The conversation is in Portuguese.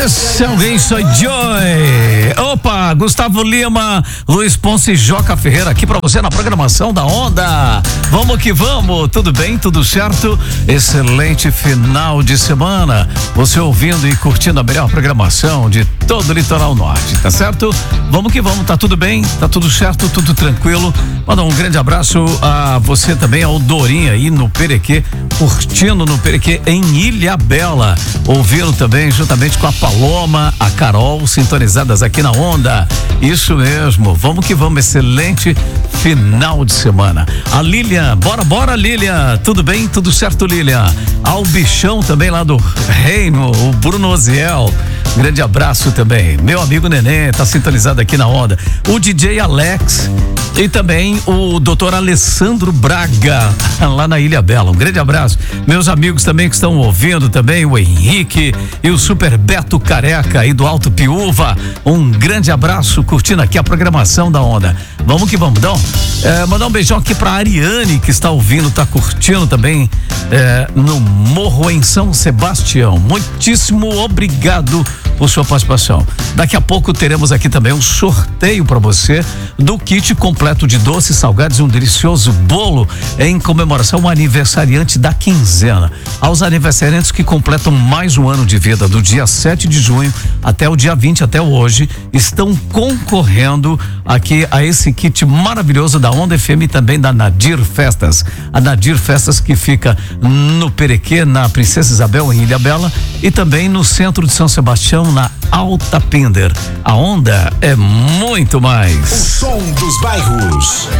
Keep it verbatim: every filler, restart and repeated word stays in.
Esse alguém sou Joy. Opa, Gustavo Lima, Luiz Ponce e Joca Ferreira aqui pra você na programação da Onda. Vamos que vamos, tudo bem, tudo certo? Excelente final de semana. Você ouvindo e curtindo a melhor programação de todo o litoral norte, tá certo? Vamos que vamos, tá tudo bem, tá tudo certo, tudo tranquilo. Manda um grande abraço a você também, ao Dorinha aí no Perequê, curtindo no Perequê em Ilhabela. Ouvindo também juntamente com a Paloma, a Carol, sintonizadas aqui na Onda. Isso mesmo, vamos que vamos, excelente final de semana. A Lilian, bora, bora Lilian, tudo bem? Tudo certo, Lilian? Ao Bichão também lá do Reino, o Bruno Oziel, grande abraço também. Meu amigo Nenê, tá sintonizado aqui na Onda. O D J Alex e também o doutor Alessandro Braga, lá na Ilhabela. Um grande abraço. Meus amigos também que estão ouvindo também, o Henrique e o Super Beto Careca aí do Alto Piúva. Um grande abraço, curtindo aqui a programação da Onda. Vamos que vamos, então. É, mandar um beijão aqui pra Ariane, que está ouvindo, tá curtindo também é, no Morro em São Sebastião. Muitíssimo obrigado por sua participação. Daqui a pouco teremos aqui também um sorteio para você do kit completo de doces, salgados e um delicioso bolo em comemoração ao aniversariante da quinzena. Aos aniversariantes que completam mais um ano de vida, do dia sete de junho até o dia vinte, até hoje, estão concorrendo aqui a esse kit maravilhoso da Onda F M e também da Nadir Festas. A Nadir Festas que fica no Perequê, na Princesa Isabel, em Ilhabela, e também no centro de São Sebastião, na Alta Pinder. A Onda é muito mais. O som dos bairros.